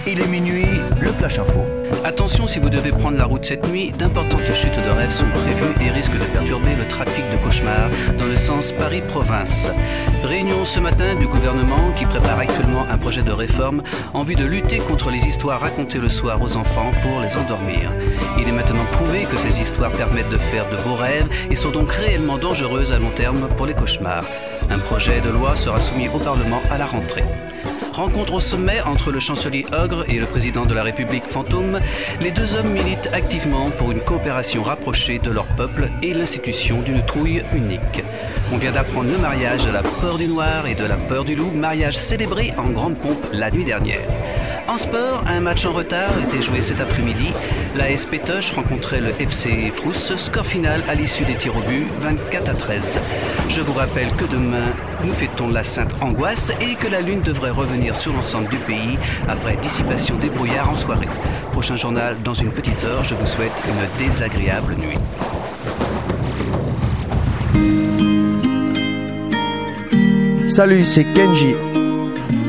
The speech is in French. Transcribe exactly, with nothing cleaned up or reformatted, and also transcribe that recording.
Il est minuit, le Flash Info. Attention, si vous devez prendre la route cette nuit, d'importantes chutes de rêves sont prévues et risquent de perturber le trafic de cauchemars dans le sens Paris-Province. Réunion ce matin du gouvernement qui prépare actuellement un projet de réforme en vue de lutter contre les histoires racontées le soir aux enfants pour les endormir. Il est maintenant prouvé que ces histoires permettent de faire de beaux rêves et sont donc réellement dangereuses à long terme pour les cauchemars. Un projet de loi sera soumis au Parlement à la rentrée. Rencontre au sommet entre le chancelier Ogre et le président de la République fantôme, les deux hommes militent activement pour une coopération rapprochée de leur peuple et l'institution d'une trouille unique. On vient d'apprendre le mariage de la peur du noir et de la peur du loup, mariage célébré en grande pompe la nuit dernière. En sport, un match en retard était joué cet après-midi. L'A S Pétoche rencontrait le F C Frousse. Score final à l'issue des tirs au but, vingt-quatre à treize. Je vous rappelle que demain, nous fêtons la Sainte Angoisse et que la lune devrait revenir sur l'ensemble du pays après dissipation des brouillards en soirée. Prochain journal dans une petite heure. Je vous souhaite une désagréable nuit. Salut, c'est Kenji.